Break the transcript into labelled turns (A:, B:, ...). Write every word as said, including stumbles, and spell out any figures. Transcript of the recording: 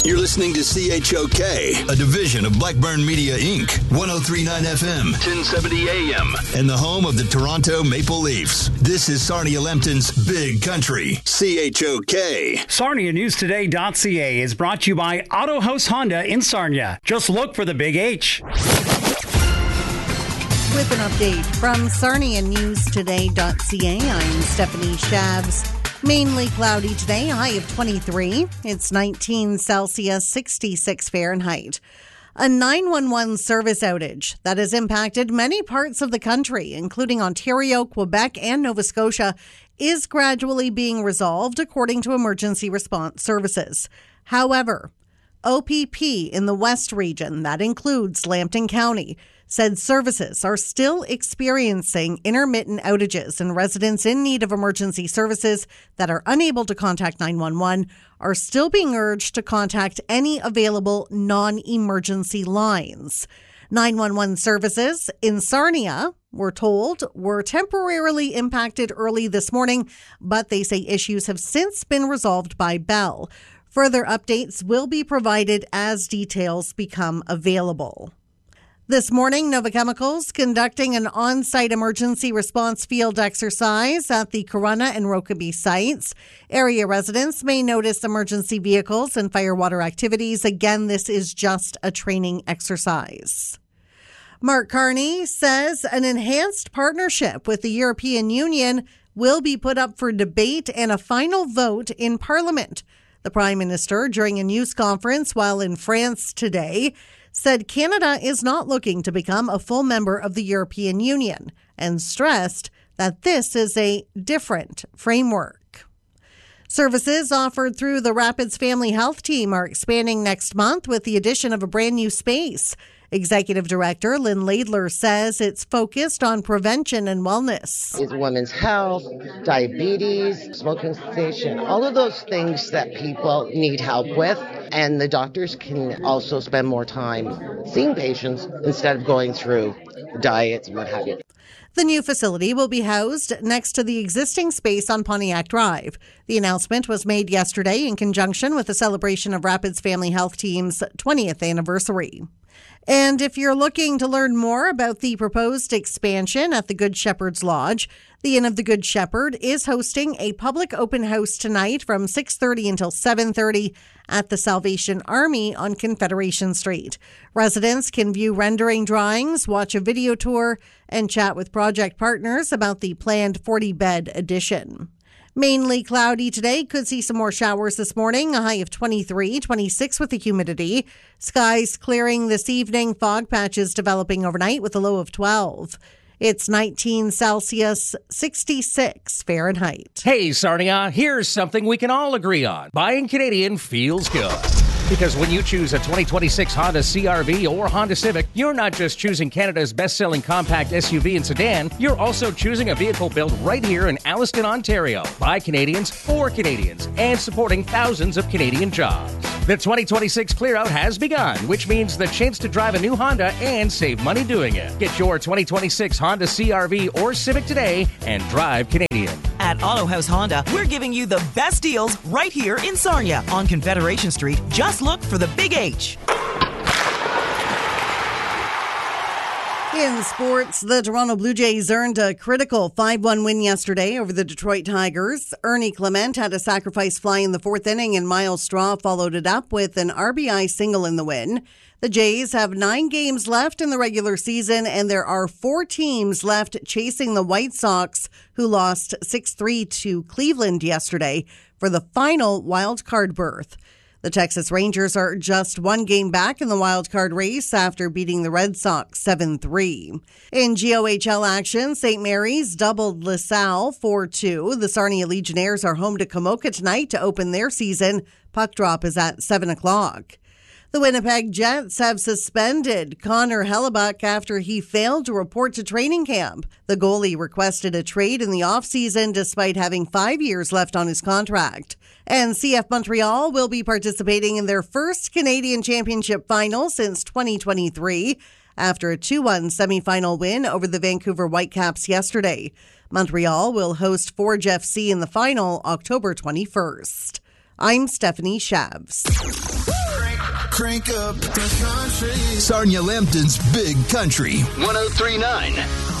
A: You're listening to C H O K, a division of Blackburn Media, Incorporated, one oh three point nine F M, ten seventy A M, and the home of the Toronto Maple Leafs. This is Sarnia Lempton's Big Country, C H O K.
B: Sarnia News Today dot C A is brought to you by Auto House Honda in Sarnia. Just look for the Big H.
C: With an update from Sarnia News Today dot C A, I'm Stephanie Shabs. Mainly cloudy today, a high of twenty-three. It's nineteen Celsius, sixty-six Fahrenheit. A nine one one service outage that has impacted many parts of the country, including Ontario, Quebec, and Nova Scotia, is gradually being resolved according to emergency response services. However, O P P in the West region, that includes Lambton County, said services are still experiencing intermittent outages, and residents in need of emergency services that are unable to contact nine one one are still being urged to contact any available non-emergency lines. nine one one services in Sarnia, we're told, were temporarily impacted early this morning, but they say issues have since been resolved by Bell. Further updates will be provided as details become available. This morning, Nova Chemicals conducting an on-site emergency response field exercise at the Corunna and Rokeby sites. Area residents may notice emergency vehicles and firewater activities. Again, this is just a training exercise. Mark Carney says an enhanced partnership with the European Union will be put up for debate and a final vote in Parliament. The Prime Minister, during a news conference while in France today, said Canada is not looking to become a full member of the European Union and stressed that this is a different framework. Services offered through the Rapids Family Health Team are expanding next month with the addition of a brand new space. Executive Director Lynn Laidler says it's focused on prevention and wellness.
D: It's women's health, diabetes, smoking cessation, all of those things that people need help with. And the doctors can also spend more time seeing patients instead of going through diets and what have you.
C: The new facility will be housed next to the existing space on Pontiac Drive. The announcement was made yesterday in conjunction with the celebration of Rapids Family Health Team's twentieth anniversary. And if you're looking to learn more about the proposed expansion at the Good Shepherd's Lodge, the Inn of the Good Shepherd is hosting a public open house tonight from six thirty until seven thirty at the Salvation Army on Confederation Street. Residents can view rendering drawings, watch a video tour, and chat with project partners about the planned forty-bed addition. Mainly cloudy today. Could see some more showers this morning. A high of twenty-three, twenty-six with the humidity. Skies clearing this evening. Fog patches developing overnight with a low of twelve. It's nineteen Celsius, sixty-six Fahrenheit.
E: Hey, Sarnia, here's something we can all agree on. Buying Canadian feels good. Because when you choose a twenty twenty-six Honda C R V or Honda Civic, you're not just choosing Canada's best-selling compact S U V and sedan, you're also choosing a vehicle built right here in Alliston, Ontario, by Canadians for Canadians, and supporting thousands of Canadian jobs. The twenty twenty-six clear-out has begun, which means the chance to drive a new Honda and save money doing it. Get your twenty twenty-six Honda C R V or Civic today and drive Canadian.
F: At Auto House Honda, we're giving you the best deals right here in Sarnia on Confederation Street. Just look for the Big H.
C: In sports, the Toronto Blue Jays earned a critical five one win yesterday over the Detroit Tigers. Ernie Clement had a sacrifice fly in the fourth inning, and Miles Straw followed it up with an R B I single in the win. The Jays have nine games left in the regular season, and there are four teams left chasing the White Sox, who lost six three to Cleveland yesterday for the final wild card berth. The Texas Rangers are just one game back in the wild card race after beating the Red Sox seven three. In G O H L action, Saint Mary's doubled LaSalle four two. The Sarnia Legionnaires are home to Komoka tonight to open their season. Puck drop is at seven o'clock. The Winnipeg Jets have suspended Connor Hellebuck after he failed to report to training camp. The goalie requested a trade in the offseason despite having five years left on his contract. And C F Montreal will be participating in their first Canadian Championship final since twenty twenty-three after a two one semifinal win over the Vancouver Whitecaps yesterday. Montreal will host Forge F C in the final October twenty-first. I'm Stephanie Shabs.
A: Crank up the country. Sarnia Lambton's Big Country. one oh three point nine